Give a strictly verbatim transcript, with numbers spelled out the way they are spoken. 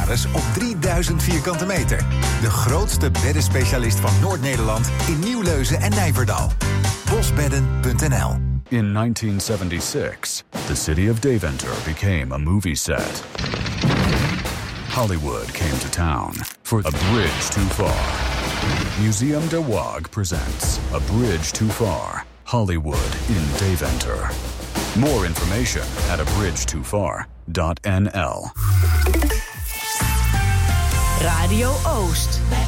beddensaris op drieduizend vierkante meter. De grootste beddenspecialist van Noord-Nederland in Nieuwleuzen en Nijverdal. bosbedden punt n l. In nineteen seventy-six, the city of Deventer became a movie set. Hollywood came to town for A Bridge Too Far. Museum de Waag presents A Bridge Too Far, Hollywood in Deventer. More information at a bridge too far dot n l. Radio Oost.